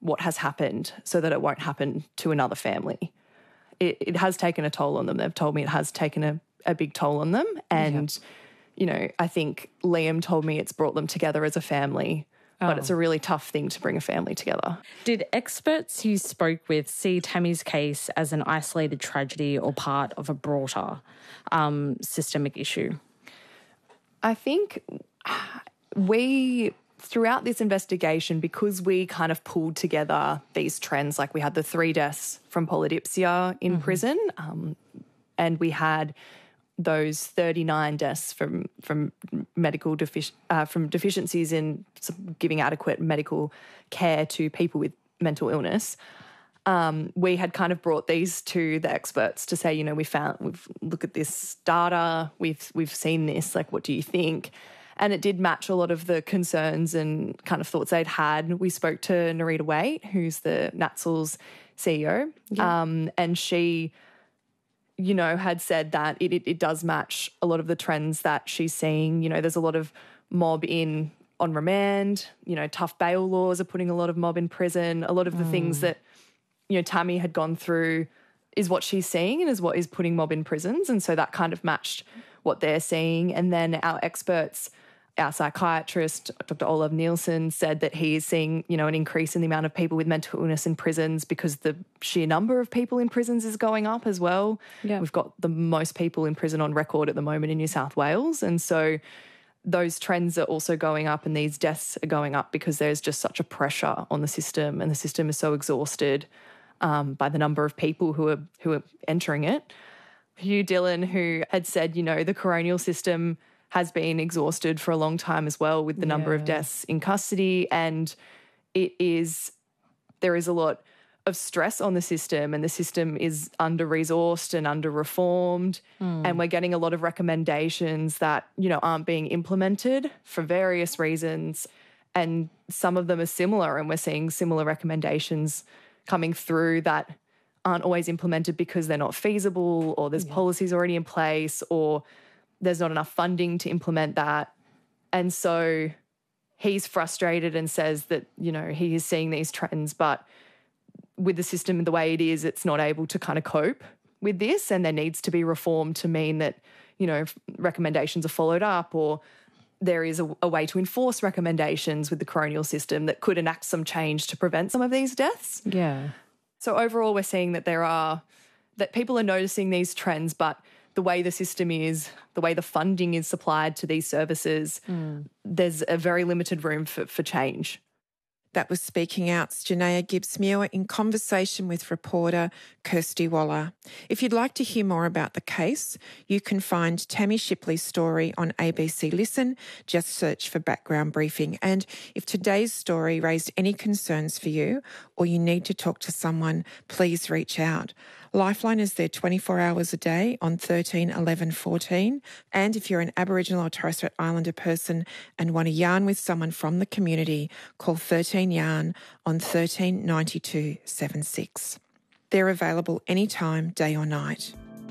what has happened so that it won't happen to another family. It has taken a toll on them. They've told me it has taken a big toll on them. And, I think Liam told me it's brought them together as a family, but it's a really tough thing to bring a family together. Did experts you spoke with see Tammy's case as an isolated tragedy or part of a broader systemic issue? I think throughout this investigation, because we kind of pulled together these trends, like we had the 3 deaths from polydipsia in prison, and we had those 39 deaths from medical from deficiencies in giving adequate medical care to people with mental illness. We had kind of brought these to the experts to say, we've looked at this data, we've seen this, like, what do you think? And it did match a lot of the concerns and kind of thoughts they'd had. We spoke to Nerita Waite, who's the NATSL's CEO, and she, had said that it does match a lot of the trends that she's seeing. There's a lot of mob on remand, tough bail laws are putting a lot of mob in prison. A lot of the things that, Tammy had gone through is what she's seeing and is what is putting mob in prisons. And so that kind of matched what they're seeing. And then our experts, our psychiatrist, Dr. Olav Nielsen, said that he is seeing, an increase in the amount of people with mental illness in prisons because the sheer number of people in prisons is going up as well. Yeah. We've got the most people in prison on record at the moment in New South Wales. And so those trends are also going up and these deaths are going up because there's just such a pressure on the system, and the system is so exhausted by the number of people who are entering it. Hugh Dillon, who had said, the coronial system has been exhausted for a long time as well with the number of deaths in custody, and there is a lot of stress on the system, and the system is under-resourced and under-reformed, and we're getting a lot of recommendations that, aren't being implemented for various reasons, and some of them are similar, and we're seeing similar recommendations coming through that aren't always implemented because they're not feasible, or there's policies already in place, or there's not enough funding to implement that. And so he's frustrated and says that, he is seeing these trends, but with the system the way it is, it's not able to kind of cope with this, and there needs to be reform to mean that, recommendations are followed up, or there is a way to enforce recommendations with the coronial system that could enact some change to prevent some of these deaths. Yeah. So overall, we're seeing that that people are noticing these trends, but the way the system is, the way the funding is supplied to these services, there's a very limited room for change. That was Speaking Out's Janaea Gibbs-Muir in conversation with reporter Kirsty Waller. If you'd like to hear more about the case, you can find Tammy Shipley's story on ABC Listen. Just search for Background Briefing. And if today's story raised any concerns for you, or you need to talk to someone, please reach out. Lifeline is there 24 hours a day on 13 11 14. And if you're an Aboriginal or Torres Strait Islander person and want to yarn with someone from the community, call 13 Yarn on 13 92 76. They're available anytime, day or night.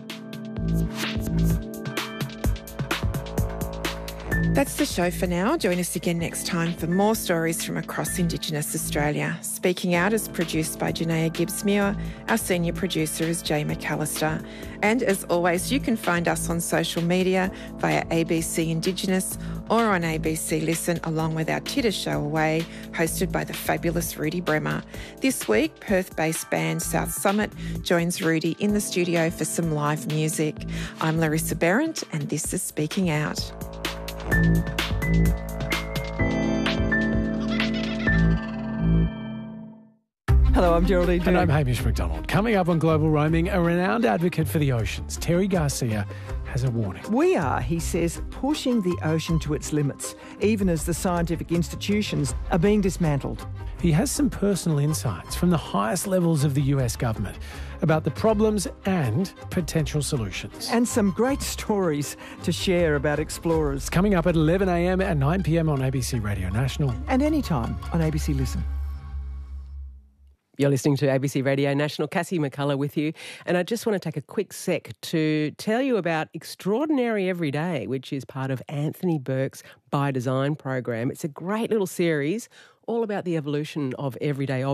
That's the show for now. Join us again next time for more stories from across Indigenous Australia. Speaking Out is produced by Janaea Gibbs-Muir. Our senior producer is Jay McAllister. And as always, you can find us on social media via ABC Indigenous or on ABC Listen, along with our Titter Show Away, hosted by the fabulous Rudy Bremer. This week, Perth-based band South Summit joins Rudy in the studio for some live music. I'm Larissa Behrendt, and this is Speaking Out. Hello, I'm Geraldine Doogue. And I'm Hamish McDonald. Coming up on Global Roaming, a renowned advocate for the oceans, Terry Garcia, has a warning. We are, he says, pushing the ocean to its limits, even as the scientific institutions are being dismantled. He has some personal insights from the highest levels of the US government about the problems and potential solutions. And some great stories to share about explorers. Coming up at 11 a.m. and 9 p.m. on ABC Radio National. And anytime on ABC Listen. You're listening to ABC Radio National. Cassie McCullough with you. And I just want to take a quick sec to tell you about Extraordinary Everyday, which is part of Anthony Burke's By Design program. It's a great little series all about the evolution of everyday objects.